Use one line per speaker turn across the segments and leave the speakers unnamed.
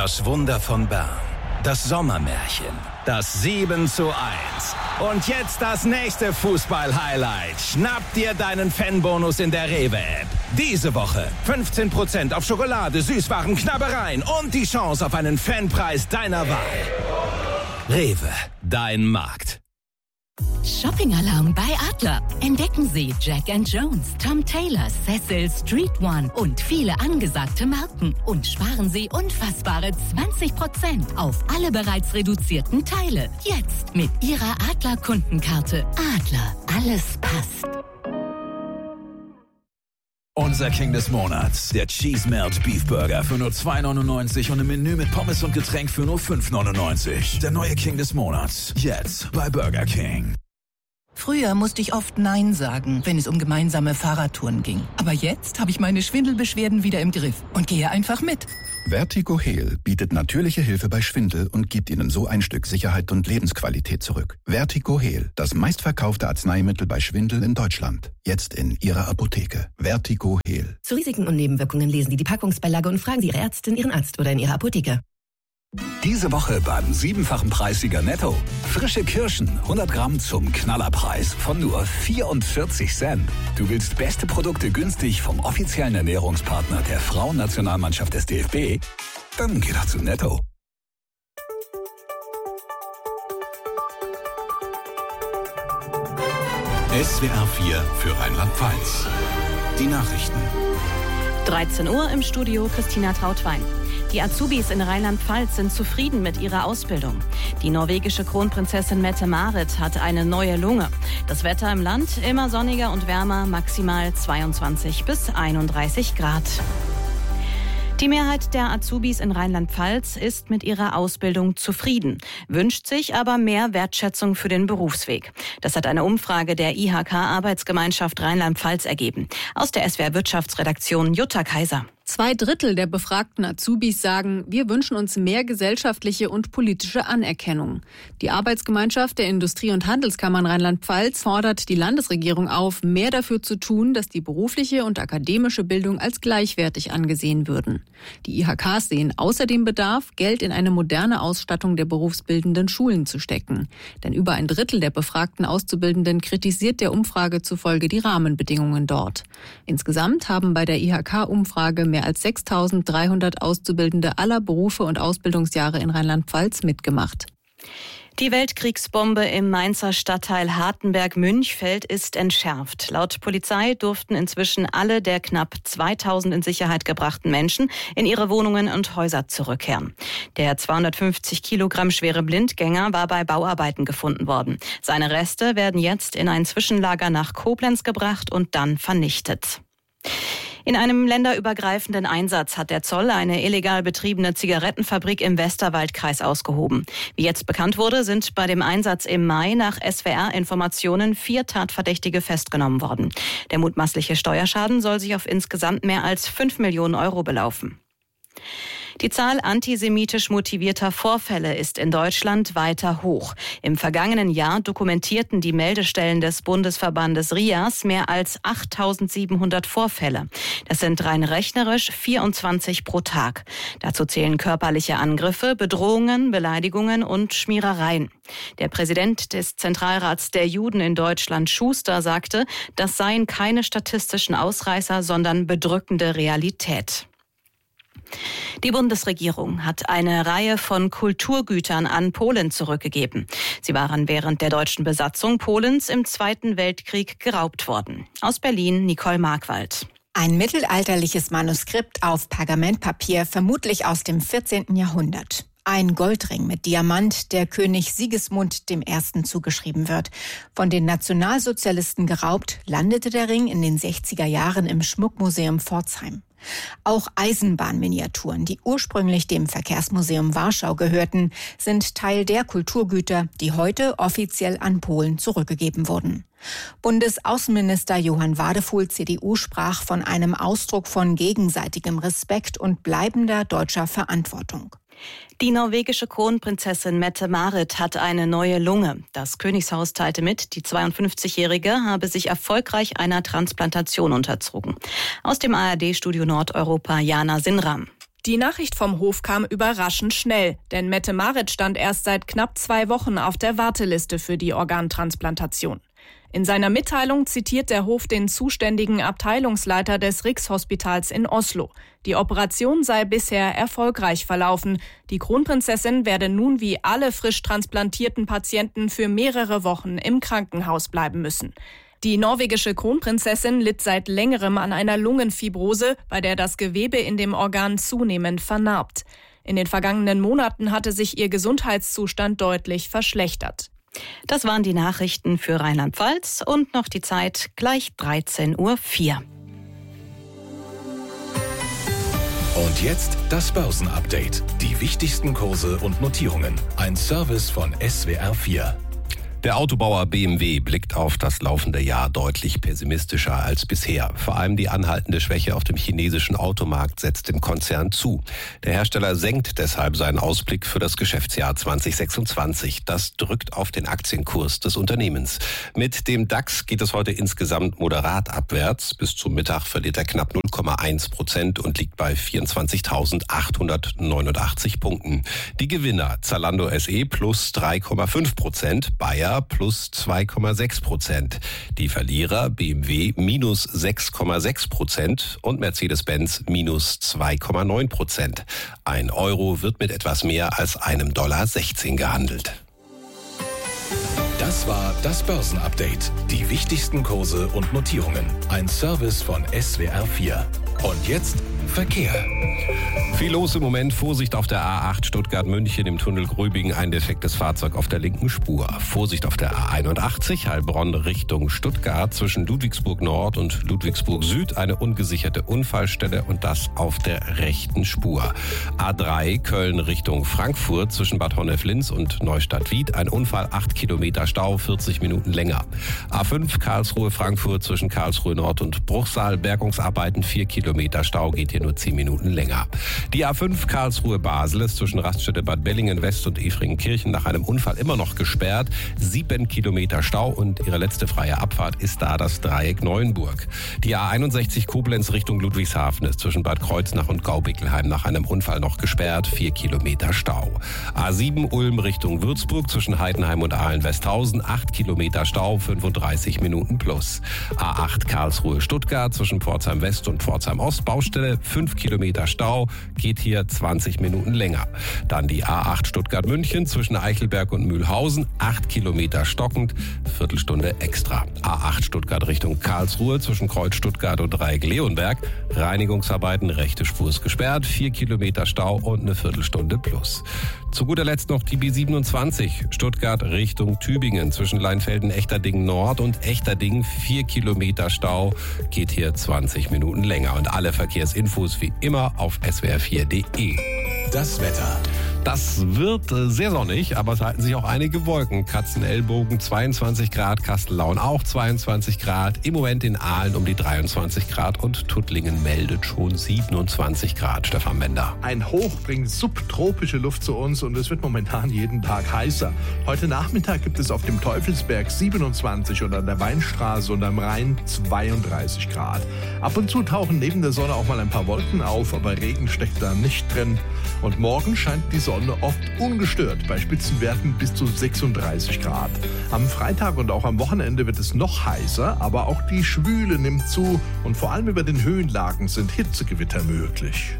Das Wunder von Bern. Das Sommermärchen. Das 7:1. Und jetzt das nächste Fußball-Highlight. Schnapp dir deinen Fanbonus in der Rewe-App. Diese Woche 15% auf Schokolade, Süßwaren, Knabbereien und die Chance auf einen Fanpreis deiner Wahl. Rewe, dein Markt.
Shopping-Alarm bei Adler. Entdecken Sie Jack & Jones, Tom Taylor, Cecil, Street One und viele angesagte Marken. Und sparen Sie unfassbare 20% auf alle bereits reduzierten Teile. Jetzt mit Ihrer Adler-Kundenkarte. Adler, alles passt.
Unser King des Monats, der Cheese Melt Beef Burger für nur 2,99 und ein Menü mit Pommes und Getränk für nur 5,99. Der neue King des Monats, jetzt bei Burger King.
Früher musste ich oft Nein sagen, wenn es um gemeinsame Fahrradtouren ging. Aber jetzt habe ich meine Schwindelbeschwerden wieder im Griff und gehe einfach mit.
Vertigo Heal bietet natürliche Hilfe bei Schwindel und gibt Ihnen so ein Stück Sicherheit und Lebensqualität zurück. Vertigo Heal, das meistverkaufte Arzneimittel bei Schwindel in Deutschland. Jetzt in Ihrer Apotheke. Vertigo Heal.
Zu Risiken und Nebenwirkungen lesen Sie die Packungsbeilage und fragen Sie Ihre Ärztin, Ihren Arzt oder in Ihrer Apotheke.
Diese Woche beim 7-fachen Preissieger Netto. Frische Kirschen, 100 Gramm zum Knallerpreis von nur 44 Cent. Du willst beste Produkte günstig vom offiziellen Ernährungspartner der Frauennationalmannschaft des DFB? Dann geh doch zu Netto.
SWR 4 für Rheinland-Pfalz. Die Nachrichten.
13 Uhr im Studio Christina Trautwein. Die Azubis in Rheinland-Pfalz sind zufrieden mit ihrer Ausbildung. Die norwegische Kronprinzessin Mette-Marit hat eine neue Lunge. Das Wetter im Land immer sonniger und wärmer, maximal 22 bis 31 Grad. Die Mehrheit der Azubis in Rheinland-Pfalz ist mit ihrer Ausbildung zufrieden, wünscht sich aber mehr Wertschätzung für den Berufsweg. Das hat eine Umfrage der IHK-Arbeitsgemeinschaft Rheinland-Pfalz ergeben. Aus der SWR-Wirtschaftsredaktion Jutta Kaiser.
2/3 der befragten Azubis sagen, wir wünschen uns mehr gesellschaftliche und politische Anerkennung. Die Arbeitsgemeinschaft der Industrie- und Handelskammern Rheinland-Pfalz fordert die Landesregierung auf, mehr dafür zu tun, dass die berufliche und akademische Bildung als gleichwertig angesehen würden. Die IHKs sehen außerdem Bedarf, Geld in eine moderne Ausstattung der berufsbildenden Schulen zu stecken. Denn über 1/3 der befragten Auszubildenden kritisiert der Umfrage zufolge die Rahmenbedingungen dort. Insgesamt haben bei der IHK-Umfrage mehr als 6.300 Auszubildende aller Berufe und Ausbildungsjahre in Rheinland-Pfalz mitgemacht.
Die Weltkriegsbombe im Mainzer Stadtteil Hartenberg-Münchfeld ist entschärft. Laut Polizei durften inzwischen alle der knapp 2.000 in Sicherheit gebrachten Menschen in ihre Wohnungen und Häuser zurückkehren. Der 250 Kilogramm schwere Blindgänger war bei Bauarbeiten gefunden worden. Seine Reste werden jetzt in ein Zwischenlager nach Koblenz gebracht und dann vernichtet. In einem länderübergreifenden Einsatz hat der Zoll eine illegal betriebene Zigarettenfabrik im Westerwaldkreis ausgehoben. Wie jetzt bekannt wurde, sind bei dem Einsatz im Mai nach SWR-Informationen 4 Tatverdächtige festgenommen worden. Der mutmaßliche Steuerschaden soll sich auf insgesamt mehr als 5 Millionen Euro belaufen. Die Zahl antisemitisch motivierter Vorfälle ist in Deutschland weiter hoch. Im vergangenen Jahr dokumentierten die Meldestellen des Bundesverbandes RIAS mehr als 8.700 Vorfälle. Das sind rein rechnerisch 24 pro Tag. Dazu zählen körperliche Angriffe, Bedrohungen, Beleidigungen und Schmierereien. Der Präsident des Zentralrats der Juden in Deutschland, Schuster, sagte, das seien keine statistischen Ausreißer, sondern bedrückende Realität. Die Bundesregierung hat eine Reihe von Kulturgütern an Polen zurückgegeben. Sie waren während der deutschen Besatzung Polens im Zweiten Weltkrieg geraubt worden. Aus Berlin Nicole Markwald.
Ein mittelalterliches Manuskript auf Pergamentpapier, vermutlich aus dem 14. Jahrhundert. Ein Goldring mit Diamant, der König Sigismund I. zugeschrieben wird. Von den Nationalsozialisten geraubt, landete der Ring in den 60er Jahren im Schmuckmuseum Pforzheim. Auch Eisenbahnminiaturen, die ursprünglich dem Verkehrsmuseum Warschau gehörten, sind Teil der Kulturgüter, die heute offiziell an Polen zurückgegeben wurden. Bundesaußenminister Johann Wadefuhl, CDU, sprach von einem Ausdruck von gegenseitigem Respekt und bleibender deutscher Verantwortung.
Die norwegische Kronprinzessin Mette-Marit hat eine neue Lunge. Das Königshaus teilte mit, die 52-Jährige habe sich erfolgreich einer Transplantation unterzogen. Aus dem ARD-Studio Nordeuropa Jana Sinram.
Die Nachricht vom Hof kam überraschend schnell, denn Mette-Marit stand erst seit knapp 2 Wochen auf der Warteliste für die Organtransplantation. In seiner Mitteilung zitiert der Hof den zuständigen Abteilungsleiter des Rikshospitals in Oslo. Die Operation sei bisher erfolgreich verlaufen. Die Kronprinzessin werde nun wie alle frisch transplantierten Patienten für mehrere Wochen im Krankenhaus bleiben müssen. Die norwegische Kronprinzessin litt seit längerem an einer Lungenfibrose, bei der das Gewebe in dem Organ zunehmend vernarbt. In den vergangenen Monaten hatte sich ihr Gesundheitszustand deutlich verschlechtert.
Das waren die Nachrichten für Rheinland-Pfalz und noch die Zeit gleich 13:04 Uhr.
Und jetzt das Börsenupdate. Die wichtigsten Kurse und Notierungen. Ein Service von SWR4.
Der Autobauer BMW blickt auf das laufende Jahr deutlich pessimistischer als bisher. Vor allem die anhaltende Schwäche auf dem chinesischen Automarkt setzt dem Konzern zu. Der Hersteller senkt deshalb seinen Ausblick für das Geschäftsjahr 2026. Das drückt auf den Aktienkurs des Unternehmens. Mit dem DAX geht es heute insgesamt moderat abwärts. Bis zum Mittag verliert er knapp 0,1% und liegt bei 24.889 Punkten. Die Gewinner Zalando SE plus 3,5%, Bayer plus 2,6%. Die Verlierer BMW minus 6,6% und Mercedes-Benz minus 2,9%. Ein Euro wird mit etwas mehr als $1,16 gehandelt.
Das war das Börsenupdate. Die wichtigsten Kurse und Notierungen. Ein Service von SWR4. Und jetzt Verkehr.
Viel los im Moment. Vorsicht auf der A8 Stuttgart-München im Tunnel Gröbingen. Ein defektes Fahrzeug auf der linken Spur. Vorsicht auf der A81 Heilbronn Richtung Stuttgart. Zwischen Ludwigsburg Nord und Ludwigsburg Süd eine ungesicherte Unfallstelle und das auf der rechten Spur. A3 Köln Richtung Frankfurt zwischen Bad Honnef-Linz und Neustadt-Wied. Ein Unfall, 8 Kilometer Stau, 40 Minuten länger. A5 Karlsruhe-Frankfurt zwischen Karlsruhe Nord und Bruchsal. Bergungsarbeiten, 4 Kilometer Stau, geht hier nur 10 Minuten länger. Die A5 Karlsruhe-Basel ist zwischen Raststätte Bad Bellingen-West und Efringkirchen nach einem Unfall immer noch gesperrt. 7 Kilometer Stau und ihre letzte freie Abfahrt ist da das Dreieck Neuenburg. Die A61 Koblenz Richtung Ludwigshafen ist zwischen Bad Kreuznach und Gaubickelheim nach einem Unfall noch gesperrt. 4 Kilometer Stau. A7 Ulm Richtung Würzburg zwischen Heidenheim und Ahlen-Westhausen. 8 Kilometer Stau, 35 Minuten plus. A8 Karlsruhe-Stuttgart zwischen Pforzheim West und Pforzheim Ost. Baustelle, 5 Kilometer Stau, geht hier 20 Minuten länger. Dann die A8 Stuttgart-München zwischen Eichelberg und Mühlhausen, 8 Kilometer stockend, Viertelstunde extra. A8 Stuttgart Richtung Karlsruhe zwischen Kreuz Stuttgart und Dreieck Leonberg, Reinigungsarbeiten, rechte Spur ist gesperrt, 4 Kilometer Stau und eine Viertelstunde plus. Zu guter Letzt noch die B27 Stuttgart Richtung Tübingen zwischen Leinfelden-Echterdingen Nord und Echterdingen, 4 Kilometer Stau, geht hier 20 Minuten länger. Und alle Verkehrsinfos wie immer auf swr4.de.
Das Wetter.
Das wird sehr sonnig, aber es halten sich auch einige Wolken. Katzenellbogen 22 Grad, Kastellaun auch 22 Grad. Im Moment in Aalen um die 23 Grad und Tuttlingen meldet schon 27 Grad. Stefan Bender.
Ein Hoch bringt subtropische Luft zu uns und es wird momentan jeden Tag heißer. Heute Nachmittag gibt es auf dem Teufelsberg 27 und an der Weinstraße und am Rhein 32 Grad. Ab und zu tauchen neben der Sonne auch mal ein paar Wolken auf, aber Regen steckt da nicht drin. Und morgen scheint die Sonne oft ungestört, bei Spitzenwerten bis zu 36 Grad. Am Freitag und auch am Wochenende wird es noch heißer, aber auch die Schwüle nimmt zu und vor allem über den Höhenlagen sind Hitzegewitter möglich.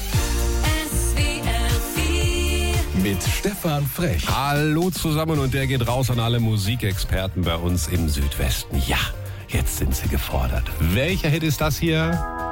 Mit Stefan Frech.
Hallo zusammen und der geht raus an alle Musikexperten bei uns im Südwesten. Ja, jetzt sind sie gefordert. Welcher Hit ist das hier?